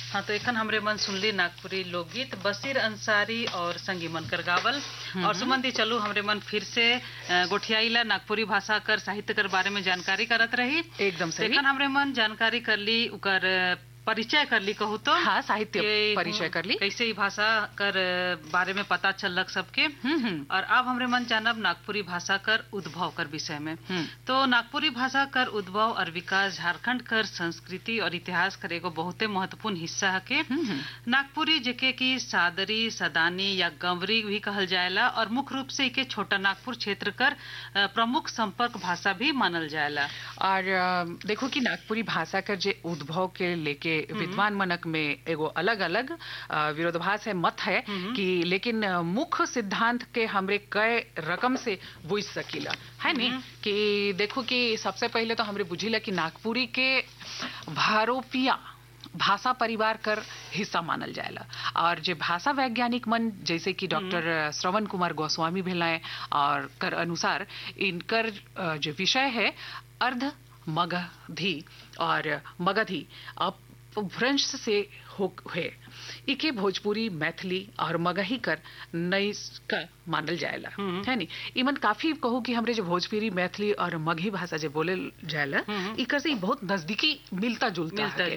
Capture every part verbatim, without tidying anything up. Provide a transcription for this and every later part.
हाँ, तो एखन हमरे मन सुनली नागपुरी लोकगीत बशीर अंसारी और संगी मनकर गावल। और सुमन दी चलू हमरे मन फिर से गोठियाईला नागपुरी भाषा कर साहित्य कर बारे में जानकारी करत रही। एकदम सही। एखन हमरे मन जानकारी कर ली उकर परिचय कर ली कहू तो। हाँ, साहित्य परिचय कर ली, कैसे ही भाषा कर बारे में पता चलक सबके। और अब हमरे मन जानब नागपुरी भाषा कर उद्भव कर विषय में। तो नागपुरी भाषा कर उद्भव और विकास झारखंड कर संस्कृति और इतिहास कर एगो बहुते महत्वपूर्ण हिस्सा है के। नागपुरी जेके की सादरी, सदानी या गंवरी भी कहल जाएला और मुख्य रूप से इके छोटा नागपुर क्षेत्र कर प्रमुख संपर्क भाषा भी मानल जाएला। और देखो कि नागपुरी भाषा कर जे उद्भव के लेके विद्वान मनक में एगो अलग अलग विरोधाभास है, मत है कि लेकिन मुख्य सिद्धांत के हमरे कई रकम से बुझ सकीला है नी। कि देखो कि सबसे पहले तो हमरे बुझीला कि नागपुरी के भारोपिया भाषा परिवार कर हिस्सा मानल जाएला। और जे भाषा वैज्ञानिक मन जैसे कि डॉक्टर श्रवण कुमार गोस्वामी भेलाए और कर अनुसार इनकर जो विषय है अर्ध मगधी और मगधी अपभ्रंश से हो है। इके भोजपुरी, मैथिली और मगही कर नई का मानल जाएला है नी। इमन काफी कहू कि हमरे जो भोजपुरी, मैथिली और मगही भाषा जो बोले जाएला इकर से बहुत नजदीकी मिलता जुलता है।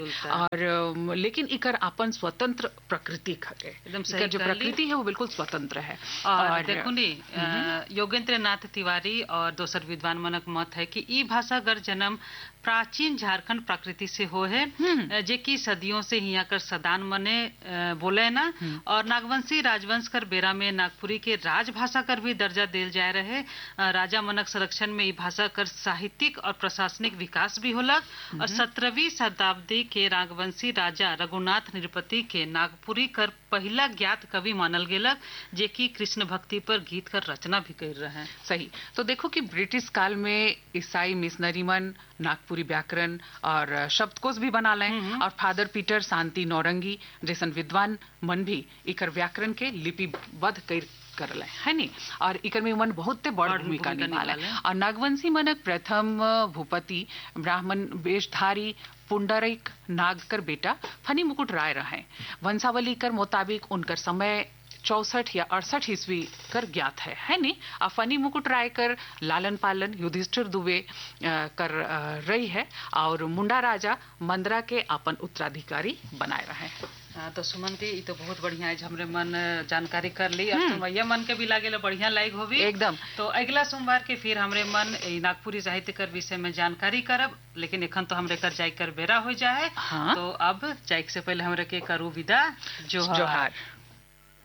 और लेकिन इकर अपन स्वतंत्र प्रकृति है। इकर जो प्रकृति है वो बिल्कुल स्वतंत्र है। और देखो नी योगेंद्र नाथ तिवारी और दोसर विद्वान मनक मत है कि ई भाषा कर जन्म प्राचीन झारखंड प्रकृति से हो है, जे की सदियों से यहाँ कर सदान मने बोले ना। और नागवंशी राजवंश कर बेरा में नागपुरी के राजभाषा कर भी दर्जा दिल जाए रहे। राजा मनक संरक्षण में ये भाषा कर साहित्यिक और प्रशासनिक विकास भी होलक। और सत्रहवीं शताब्दी के नागवंशी राजा रघुनाथ निरपति के नागपुरी कर पहला ज्ञात कवि मानल गेलक, जे की कृष्ण भक्ति पर गीत कर रचना भी कर रहे। सही। तो देखो कि ब्रिटिश काल में ईसाई मिशनरी मन नागपुरी व्याकरण और शब्दकोश भी बना लें। और फादर पीटर शांति नौरंगी जैसन विद्वान मन भी इकर व्याकरण के लिपिबद्ध कर कर ले है नी। और इकर में मन बहुत बड़ भूमिका निभाला। और नागवंशी मनक प्रथम भूपति ब्राह्मण वेशधारी पुंडरीक नाग कर बेटा फनी मुकुट राय रहे। वंशावली कर मुताबिक उनकर समय चौसठ या अड़सठ ईस्वी कर ज्ञात है है नी। और फनी मुकुट राय कर लालन पालन युधिष्ठिर दुबे कर रही है और मुंडा राजा मंदरा के अपन उत्तराधिकारी बनाए रहे। हाँ, तो सुमन दी तो बहुत बढ़िया है, हमरे मन जानकारी कर ली। और तुम्हारे मन के भी लागे बढ़िया लाइक होगी एकदम। तो अगला सोमवार के फिर हमरे मन नागपुरी साहित्य कर विषय में जानकारी करब। लेकिन एखन तो हमरे कर जाय कर बेरा हो जाए। हाँ? तो अब जाय से पहले हमरे के करू विदा जोहार।